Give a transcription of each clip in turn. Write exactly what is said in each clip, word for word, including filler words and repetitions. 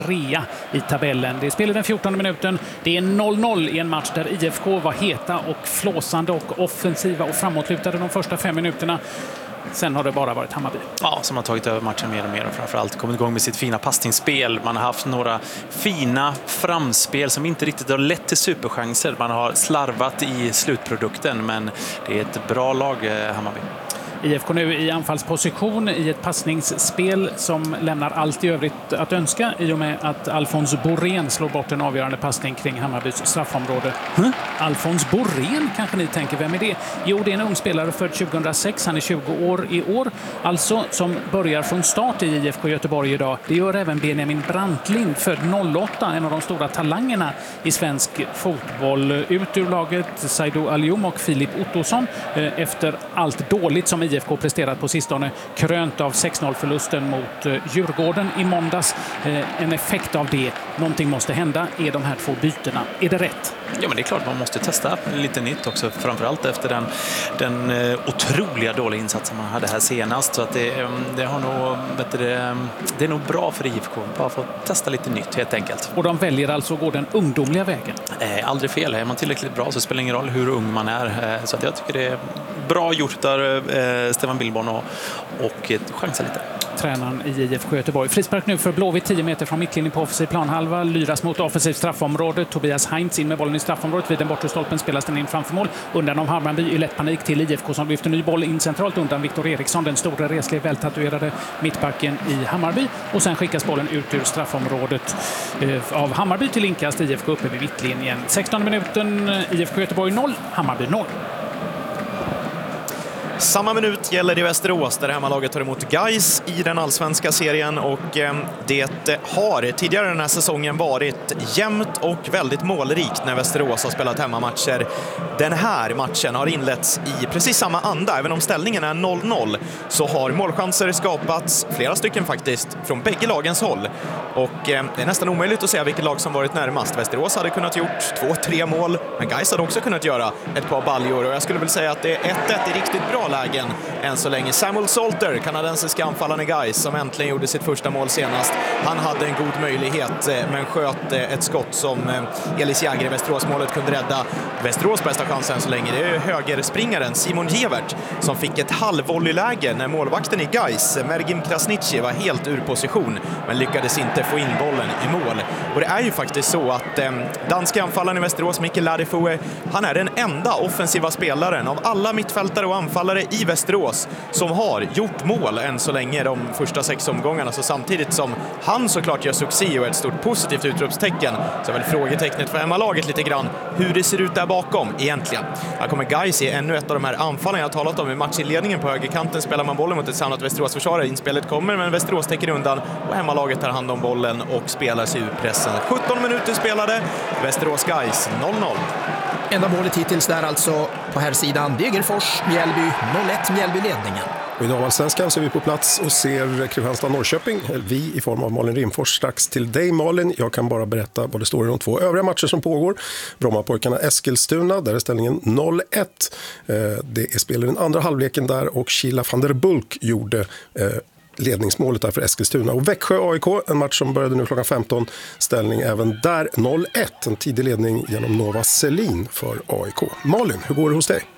rea i tabellen. Det spelar den fjortonde minuten. Det är noll noll i en match där I F K var heta och flåsande och offensiva och framåtlutade de första fem minuterna. Sen har det bara varit Hammarby. Ja, som har tagit över matchen mer och mer och framförallt kommit igång med sitt fina passningsspel. Man har haft några fina framspel som inte riktigt har lett till superchanser. Man har slarvat i slutprodukten, men det är ett bra lag, Hammarby. I F K nu i anfallsposition i ett passningsspel som lämnar allt i övrigt att önska i och med att Alfons Borén slår bort en avgörande passning kring Hammarbys straffområde. Huh? Alfons Borén kanske ni tänker, vem är det? Jo, det är en ung spelare född tjugohundrasex, han är tjugo år i år. Alltså som börjar från start i I F K Göteborg idag. Det gör även Benjamin Brantlind, född noll åtta, en av de stora talangerna i svensk fotboll. Ut ur laget Saido Alioum och Filip Ottosson efter allt dåligt som I F K presterat på sistone, krönt av sex noll-förlusten mot eh, Djurgården i måndags. Eh, en effekt av det. Någonting måste hända. Är de här två bytena? Är det rätt? Ja, men det är klart man måste testa lite nytt också. Framförallt efter den, den eh, otroliga dåliga insatsen man hade här senast. Så att det, eh, det, har nog, vet du, det, det är nog bra för I F K. Bara få testa lite nytt helt enkelt. Och de väljer alltså att gå den ungdomliga vägen? Eh, aldrig fel. Är man tillräckligt bra så spelar det ingen roll hur ung man är. Eh, så att jag tycker det är bra gjort där eh, Stefan Billborn och, och chansa lite. Tränaren i I F K Göteborg. Frispark nu för Blåvitt, tio meter från mittlinjen på offensiv planhalva. Lyras mot offensiv straffområde. Tobias Heinz in med bollen i straffområdet. Vid den bortre stolpen spelas den in framför mål. Undan av Hammarby i lätt panik till I F K som lyfter ny boll in centralt undan Viktor Eriksson, den stora resliga vältatuerade mittbacken i Hammarby. Och sen skickas bollen ut ur straffområdet eh, av Hammarby till inkast. I F K uppe vid mittlinjen. sextonde minuten, I F K Göteborg noll, Hammarby noll. Samma minut gäller i Västerås där hemmalaget tar emot Gais i den allsvenska serien och eh, det har tidigare den här säsongen varit jämnt och väldigt målrikt när Västerås har spelat hemmamatcher. Den här matchen har inletts i precis samma anda. Även om ställningen är noll noll så har målchanser skapats, flera stycken faktiskt, från bägge lagens håll. Och eh, det är nästan omöjligt att säga vilket lag som varit närmast. Västerås hade kunnat gjort två, tre mål, men Gais hade också kunnat göra ett par baljor. Och jag skulle väl säga att det är ett ett i riktigt bra lägen än så länge. Samuel Salter, kanadensiska anfallaren i Gais, som äntligen gjorde sitt första mål senast. Han hade en god möjlighet men sköt ett skott som Elis Jäger i Västerås-målet kunde rädda. Västerås bästa chans än så länge, det är högerspringaren Simon Gevert som fick ett halvvolleyläge när målvakten i Gais, Mergim Krasniqi, var helt ur position men lyckades inte få in bollen i mål. Och det är ju faktiskt så att eh, danska anfallaren i Västerås, Mikkel Ladefoué, han är den enda offensiva spelaren av alla mittfältare och anfallare i Västerås som har gjort mål än så länge de första sex omgångarna. Så samtidigt som han såklart gör succé och ett stort positivt utropstecken, så är väl frågetecknet för hemmalaget lite grann hur det ser ut där bakom egentligen. Här kommer Gais i ännu ett av de här anfallen jag har talat om i matchinledningen. På högerkanten spelar man bollen mot ett samlat Västerås-försvarare. Inspelet kommer men Västerås täcker undan och hemmalaget tar hand om bollen och spelar sig ur pressen. sjutton minuter spelade, Västerås Gais noll noll. Enda målet hittills där alltså på här sidan. Degerfors, Mjällby, noll ett Mjällby-ledningen. Och i damallsvenskan så är vi på plats och ser Kristianstad-Norrköping. Vi i form av Malin Rimfors strax till dig, Malin. Jag kan bara berätta vad det står i de två övriga matcher som pågår. Brommapojkarna Eskilstuna, där är ställningen noll ett. Det är spel i den andra halvleken där och Sheila van der Bulk gjorde ledningsmålet där för Eskilstuna. Och Växjö A I K, en match som började nu klockan femton, ställning även där noll ett. En tidig ledning genom Nova Selin för A I K. Malin, hur går det hos dig?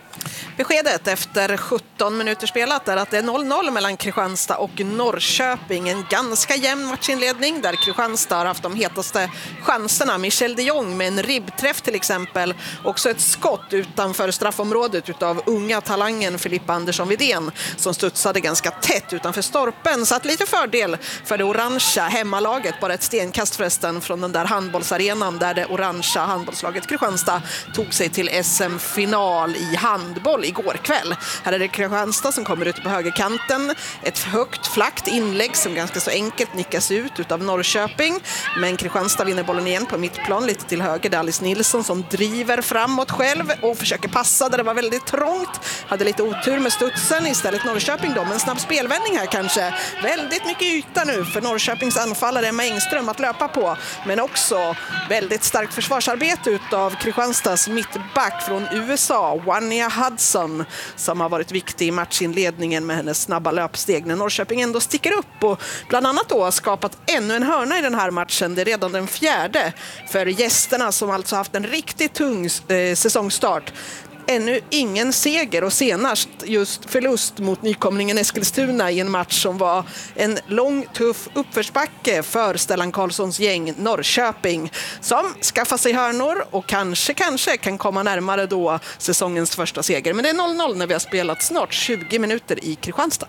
Beskedet efter sjutton minuter spelat är att det är noll noll mellan Kristianstad och Norrköping. En ganska jämn matchinledning där Kristianstad har haft de hetaste chanserna. Michel de Jong med en ribbträff till exempel. Också ett skott utanför straffområdet utav unga talangen Filippa Andersson Widén som studsade ganska tätt utanför stolpen. Så att lite fördel för det orangea hemmalaget. Bara ett stenkast förresten från den där handbollsarenan där det orangea handbollslaget Kristianstad tog sig till S M-final i handboll igår kväll. Här är det Kristianstad som kommer ut på högerkanten. Ett högt, flackt inlägg som ganska så enkelt nickas ut utav Norrköping. Men Kristianstad vinner bollen igen på mittplan lite till höger. Det är Alice Nilsson som driver framåt själv och försöker passa där det var väldigt trångt. Hade lite otur med studsen. Istället Norrköping då. Men en snabb spelvändning här kanske. Väldigt mycket yta nu för Norrköpings anfallare Emma Engström att löpa på. Men också väldigt starkt försvarsarbete utav Kristianstads mittback från U S A, Wania Hudson som har varit viktig i matchinledningen med hennes snabba löpsteg när Norrköping ändå sticker upp och bland annat då har skapat ännu en hörna i den här matchen. Det är redan den fjärde för gästerna som alltså haft en riktigt tung eh, säsongstart. Ännu ingen seger och senast just förlust mot nykomlingen Eskilstuna i en match som var en lång, tuff uppförsbacke för Stellan Karlssons gäng Norrköping som skaffar sig hörnor och kanske, kanske kan komma närmare då säsongens första seger. Men det är noll noll när vi har spelat snart tjugo minuter i Kristianstad.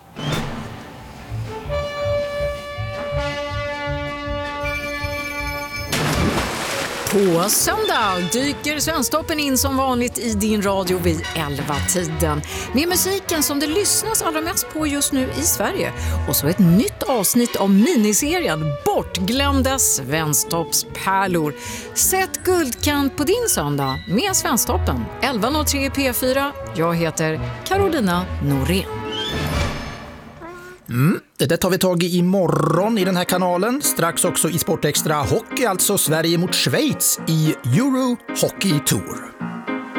På söndag dyker Svensktoppen in som vanligt i din radio vid elva-tiden. Med musiken som det lyssnas allra mest på just nu i Sverige. Och så ett nytt avsnitt av miniserien Bortglömda Svensktoppspärlor. Sätt guldkant på din söndag med Svensktoppen. elva noll tre P fyra. Jag heter Carolina Norén. Mm, det där tar vi tag i imorgon i den här kanalen. Strax också i Sportextra Hockey, alltså Sverige mot Schweiz i Euro Hockey Tour.